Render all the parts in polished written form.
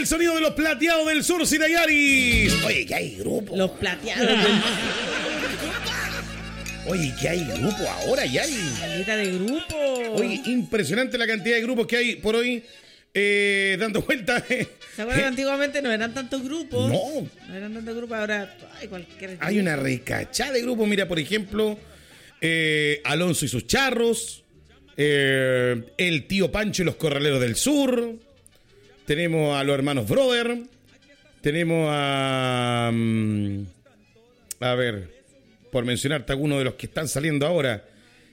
sonido de los plateados del sur, Citayaris. Oye, que hay grupo. Los plateados del sur. Oye, que hay grupo ahora, ya hay. Caleta de grupo. Oye, impresionante la cantidad de grupos que hay por hoy dando vueltas. ¿Se acuerdan que antiguamente no eran tantos grupos? No eran tantos grupos, ahora hay cualquier grupo. Hay una recachada de grupos. Mira, por ejemplo, Alonso y sus charros, el tío Pancho y los corraleros del sur. Tenemos a los hermanos Brother. Tenemos a ver, por mencionarte algunos de los que están saliendo ahora.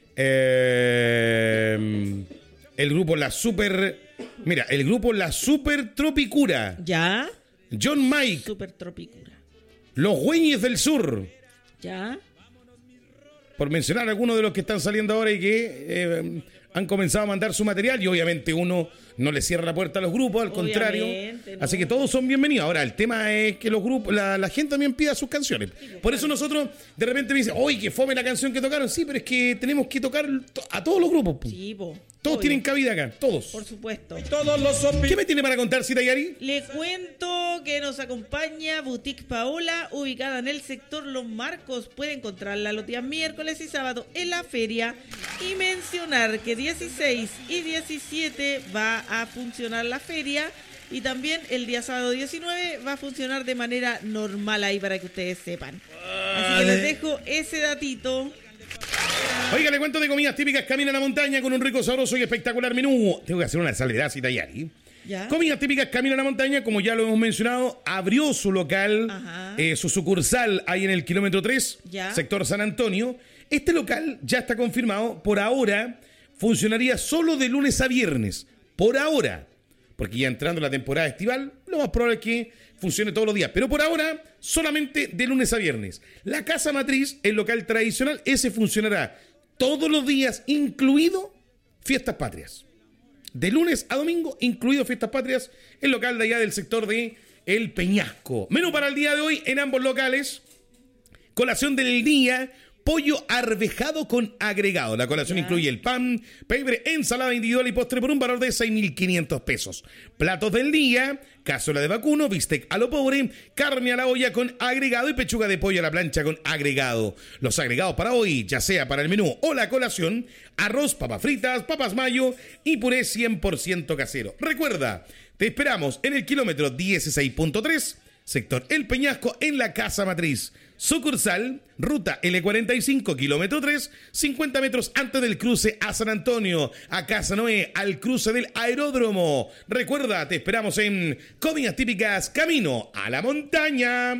El grupo La Super... Mira, el grupo La Super Tropicura. ¿Ya? John Mike. Super Tropicura. Los Güeñes del Sur. ¿Ya? Por mencionar algunos de los que están saliendo ahora y que han comenzado a mandar su material. Y obviamente uno no le cierra la puerta a los grupos, al contrario. No. Así que todos son bienvenidos. Ahora, el tema es que los grupos, la gente también pida sus canciones. Por eso nosotros de repente me dicen, oye, que fome la canción que tocaron. Sí, pero es que tenemos que tocar a todos los grupos. Sí, po. Todos tienen cabida acá, todos. Por supuesto. ¿Qué me tiene para contar, Citayari? Le cuento que nos acompaña Boutique Paola, ubicada en el sector Los Marcos. Puede encontrarla los días miércoles y sábado en la feria. Y mencionar que 16 y 17 va a funcionar la feria. Y también el día sábado 19 va a funcionar de manera normal ahí para que ustedes sepan. Así que les dejo ese datito. Oiga, le cuento de comidas típicas Camino a la Montaña con un rico, sabroso y espectacular menú. Tengo que hacer una salvedad, Citayari. ¿Ya? Comidas típicas Camino a la Montaña, como ya lo hemos mencionado, abrió su local, su sucursal ahí en el kilómetro 3, ¿ya? sector San Antonio. Este local ya está confirmado. Por ahora funcionaría solo de lunes a viernes. Por ahora. Porque ya entrando la temporada estival, lo más probable es que funcione todos los días. Pero por ahora, solamente de lunes a viernes. La casa matriz, el local tradicional, ese funcionará todos los días, incluido fiestas patrias. De lunes a domingo, incluido fiestas patrias, el local de allá del sector de El Peñasco. Menú para el día de hoy en ambos locales. Colación del día, pollo arvejado con agregado. La colación incluye el pan, pebre, ensalada individual y postre por un valor de 6.500 pesos. Platos del día, cazuela de vacuno, bistec a lo pobre, carne a la olla con agregado y pechuga de pollo a la plancha con agregado. Los agregados para hoy, ya sea para el menú o la colación, arroz, papas fritas, papas mayo y puré 100% casero. Recuerda, te esperamos en el kilómetro 16.3, sector El Peñasco, en la Casa Matriz. Sucursal, ruta L45, kilómetro 3, 50 metros antes del cruce a San Antonio, a Casa Noé, al cruce del aeródromo. Recuerda, te esperamos en Comidas Típicas Camino a la Montaña.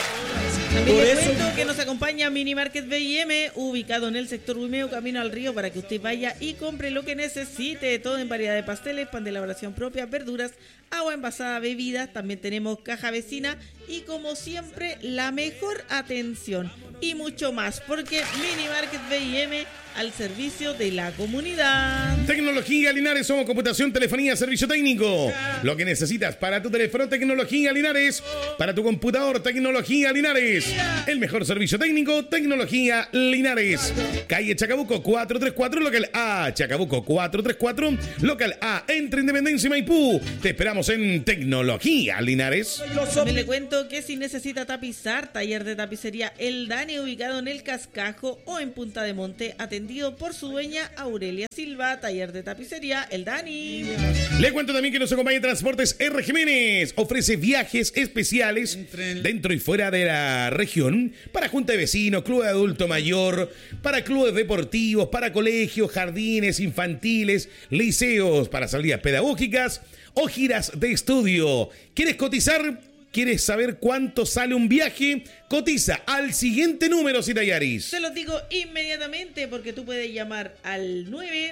También les cuento que nos acompaña Mini Market B&M, ubicado en el sector Huimeo, camino al río, para que usted vaya y compre lo que necesite. Todo en variedad de pasteles, pan de elaboración propia, verduras, agua envasada, bebidas. También tenemos caja vecina y, como siempre, la mejor atención y mucho más, porque Mini Market B&M al servicio de la comunidad. Tecnología Linares, somos computación, telefonía, servicio técnico. Lo que necesitas para tu teléfono, Tecnología Linares. Para tu computador, Tecnología Linares. El mejor servicio técnico, Tecnología Linares. Calle Chacabuco 434, local A. Chacabuco 434, local A, entre Independencia y Maipú. Te esperamos en Tecnología Linares. También le cuento que si necesita tapizar, taller de tapicería El Dani, ubicado en El Cascajo o en Punta de Monte, atendido por su dueña Aurelia Silva. Taller de tapicería El Dani. Le cuento también que nos acompaña Transportes R. Jiménez. Ofrece viajes especiales dentro y fuera de la región para junta de vecinos, club de adulto mayor, para clubes deportivos, para colegios, jardines infantiles, liceos, para salidas pedagógicas o giras de estudio. ¿Quieres cotizar? ¿Quieres saber cuánto sale un viaje? Cotiza al siguiente número, Citayaris. Se los digo inmediatamente, porque tú puedes llamar al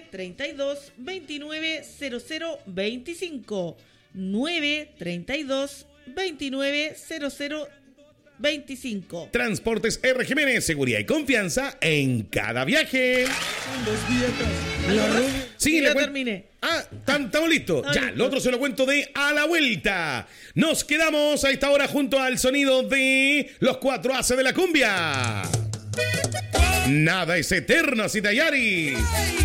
932 29 00 25. 932 29 00 25. Transportes R. Jiménez, seguridad y confianza en cada viaje. Sí, ya terminé. Estamos listos. Ya, listo. Lo otro se lo cuento de a la vuelta. Nos quedamos a esta hora junto al sonido de los 4 haces de la cumbia. Nada es eterno, Citayari.